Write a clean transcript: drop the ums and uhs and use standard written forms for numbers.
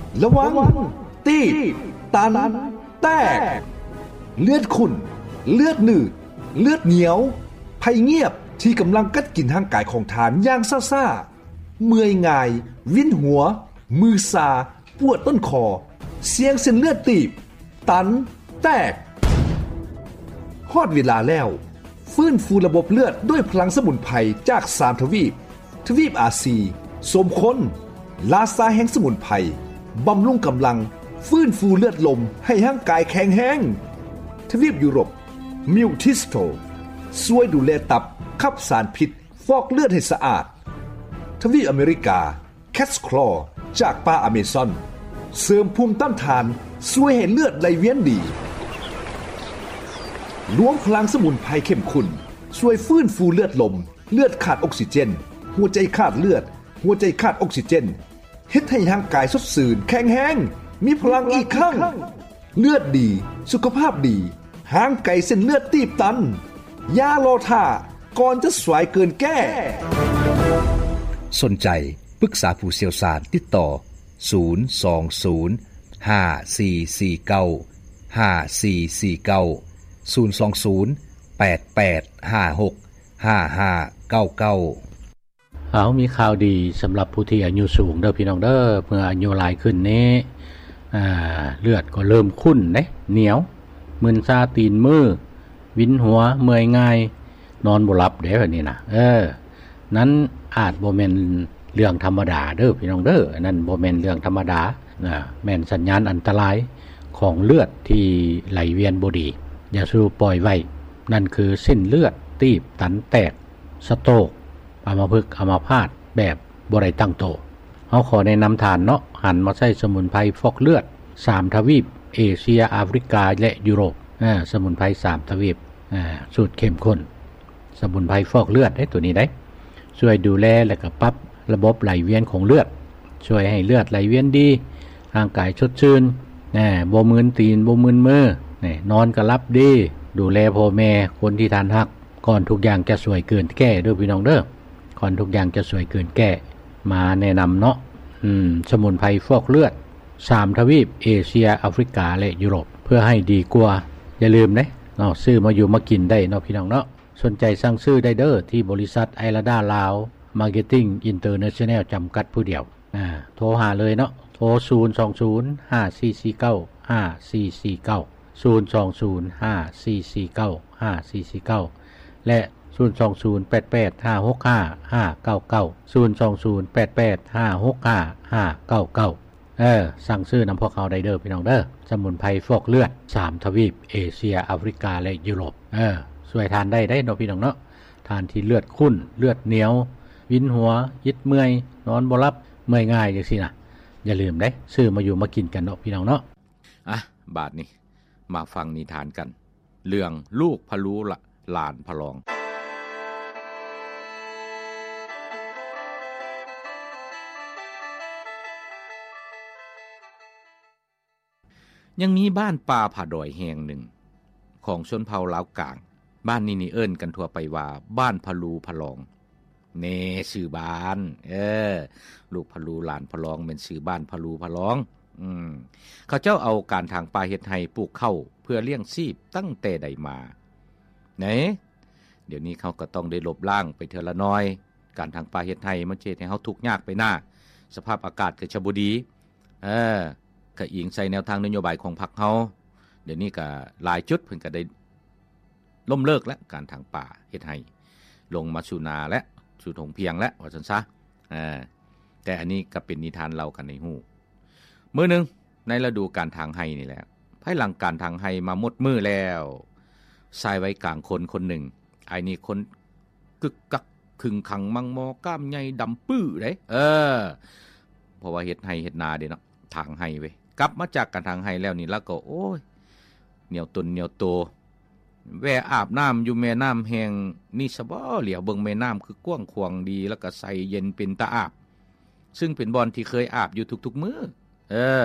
ระวังตีบตันแตกเลือดขุ่นเลือดหนืดเลือดเหนียวภัยเงียบที่กำลังกัดกินร่างกายของทานอย่างซ่าๆเมื่อยง่ายวินหัวมือซาปวดต้นคอเสียงเส้นเลือดตีบตันแตกฮอดเวลาแล้วฟื้นฟูระบบเลือดด้วยพลังสมุนไพรจาก3ทวีปอาซีสมคนลาซาแห่งสมุนไพรบำรุงกำลังฟื้นฟูเลือดลมให้ร่างกายแข็งแรงทวีปยุโรปมิวทิสโตช่วยดูแลตับขับสารพิษฟอกเลือดให้สะอาดทวีปอเมริกาแคสคลอจากป่าอเมซอนเสริมภูมิต้านทานช่วยให้เลือดไหลเวียนดีรวมพลังสมุนไพรเข้มข้นช่วยฟื้นฟูเลือดลมเลือดขาดออกซิเจนหัวใจขาดเลือดหัวใจขาดออกซิเจนเฮ็ดให้ร่างกายสดชื่นแข็งแรงมีพลังอีกครั้งเลือดดีสุขภาพดีห่างไกลเส้นเลือดตีบตันยารอท่าก่อนจะสวยเกินแก้สนใจปรึกษาผู้เชี่ยวชาญติดต่อ020 5449 5449 020 8856 5599 มีข่าวดีสำหรับผู้ที่อายุสูงเด้อพี่น้องเด้อเมื่ออายุหลายขึ้นนี้เลือดก็เริ่มขุ่นเด้เหนียวมึนซาตีนมือวินหัวเมื่อยง่ายนอนบ่หลับเด้อนี่นะนั้นอาจบ่แม่นเรื่องธรรมดาเด้อพี่น้องเด้อนั่นบ่แม่นเรื่องธรรมดาแม่นสัญญาณอันตรายของเลือดที่ไหลเวียนบ่ดีอย่าสู้ปล่อยไว้นั่นคือเส้นเลือดตีบตันแตกสโตรกอัมพฤกษ์อัมพาตแบบบ่ได้ตั้งโตเฮาขอแนะนำทานเนาะหันมาใช้สมุนไพรฟอกเลือด3ทวีปเอเชียแอฟริกาและยุโรปสมุนไพร3ทวีปสูตรเข้มข้นสมุนไพรฟอกเลือดได้ตัวนี้ได้ช่วยดูแลและก็ปรับระบบไหลเวียนของเลือดช่วยให้เลือดไหลเวียนดีร่างกายสดชื่นบ่มึนตีนบ่มึนมือนอนก็หลับดีดูแลพ่อแม่คนที่ทานฮักก่อนทุกอย่างจะสวยเกินแก้เด้อพี่น้องเด้อก่อนทุกอย่างจะสวยเกินแก้มาแนะนำเนาะสมุนไพรฟอกเลือด3ทวีปเอเชียแอฟริกาและยุโรปเพื่อให้ดีกว่าอย่าลืมเนาะซื้อมาอยู่มากินได้เนาะพี่น้องเนาะสนใจสั่งซื้อได้เด้อที่บริษัทไอราดาลาวมาร์เก็ตติ้งอินเตอร์เนชั่นแนลจำกัดผู้เดียวโทรหาเลยเนาะโทร020 5449 5449 020 5449 5449และ020 88 565 599 020 88 565 599สั่งซื้อน้ำพวกเขาได้เด้อพี่น้องเด้อสมุนไพรฟอกเลือด3ทวีปเอเชียแอฟริกาและยุโรปช่วยทานได้เนาะพี่น้องเนาะทานที่เลือดข้นเลือดเหนียววินหัวยิดเมื่อยนอนบ่หลับเมื่อยง่ายจังซี่นะอย่าลืมซื้อมาอยู่มากินกันเนาะพี่น้องเนาะบาดนี้มาฟังนิทานกันเรื่องลูกพะลูหลานพะลองยังมีบ้านป่าผาดอยแห่งหนึ่งของชนเผ่าลาวกลางบ้านนี้นี่เอิ้นกันทั่วไปว่าบ้านพะลูพะลองเน่ชื่อบ้านลูกพะลูหลานพะลองเป็นชื่อบ้านพะลูพะลองเขาเจ้าเอาการทางป่าเฮ็ดให้ปลูกข้าวเพื่อเลี้ยงชีพตั้งแต่ใดมาเดี๋ยวนี้เขาก็ต้องได้ลบล้างไปเทื่อละน้อยการทางป่าเฮ็ดให้มันเฮ็ดให้เฮาทุกข์ยากไปหน้าสภาพอากาศก็จะบ่ดีก็อิงใส่แนวทางนโยบายของพรรคเฮาเดี๋ยวนี้ก็หลายจุดเพิ่นก็ได้ล้มเลิกแล้วการทางป่าเฮ็ดให้ลงมาสู่นาและสู่ถงเพียงแล้วว่าซั่นซะแต่อันนี้ก็เป็นนิทานเล่ากันในฮู้มื้อนึงในฤดูการทางไห้นี่แหละภายหลังการทางไห้มาหมดมื้อแล้วชายไว้กลางคนหนึ่งไอ้นี่คนกึกกักขึงขังมังมอกล้ามใหญ่ดำปื้อเด้เพราะว่าเฮ็ดไห้เฮ็ดนาเด้เนาะทางไห้เว้ยกลับมาจากการทางไห้แล้วนี่แล้วก็โอ้ยเหนียวตนเหนียวโตแวะอาบน้ำอยู่แม่น้ำแห่งนี่ซะบ่เหลียวเบิ่งแม่น้ำคือกว้างขวางดีแล้วก็ใสเย็นเป็นตาอาบซึ่งเป็นบ่อนที่เคยอาบอยู่ทุกๆมื้อ